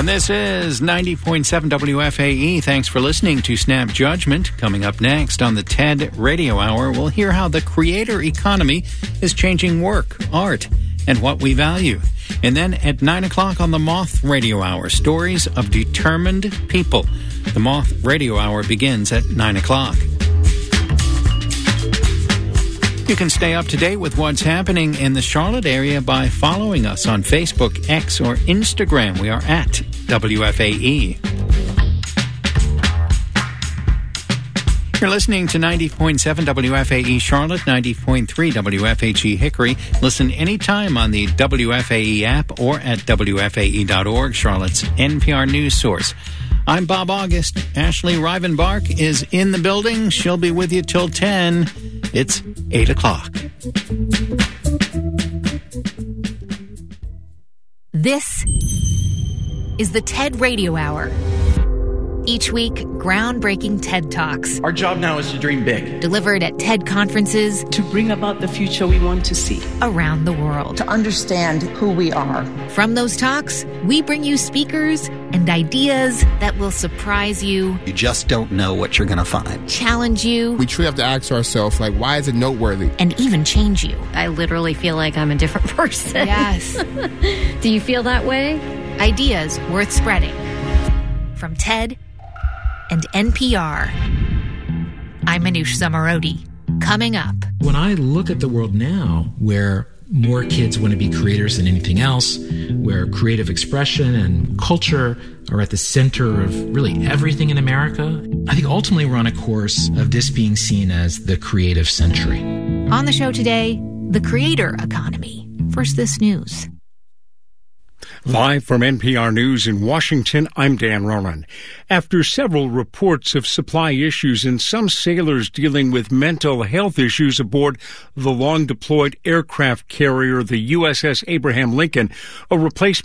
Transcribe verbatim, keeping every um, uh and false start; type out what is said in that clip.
And this is ninety point seven W F A E. Thanks for listening to Snap Judgment. Coming up next on the TED Radio Hour, we'll hear how the creator economy is changing work, art, and what we value. And then at nine o'clock on the Moth Radio Hour, stories of determined people. The Moth Radio Hour begins at nine o'clock. You can stay up to date with what's happening in the Charlotte area by following us on Facebook, X, or Instagram. We are at W F A E. You're listening to ninety point seven W F A E Charlotte, ninety point three W F H E Hickory. Listen anytime on the W F A E app or at W F A E dot org, Charlotte's N P R news source. I'm Bob August. Ashley Rivenbark is in the building. She'll be with you till ten. It's eight o'clock. This is the TED Radio Hour. Each week, groundbreaking TED Talks. Our job now is to dream big. Delivered at TED conferences. To bring about the future we want to see. Around the world. To understand who we are. From those talks, we bring you speakers and ideas that will surprise you. You just don't know what you're going to find. Challenge you. We truly have to ask ourselves, like, why is it noteworthy? And even change you. I literally feel like I'm a different person. Yes. Do you feel that way? Ideas worth spreading. From TED and N P R. I'm Manoush Zomorodi. Coming up. When I look at the world now, where more kids want to be creators than anything else, where creative expression and culture are at the center of really everything in America, I think ultimately we're on a course of this being seen as the creative century. On the show today, the creator economy. First, this news. Live from N P R News in Washington, I'm Dan Ronan. After several reports of supply issues and some sailors dealing with mental health issues aboard the long-deployed aircraft carrier, the U S S Abraham Lincoln, a replacement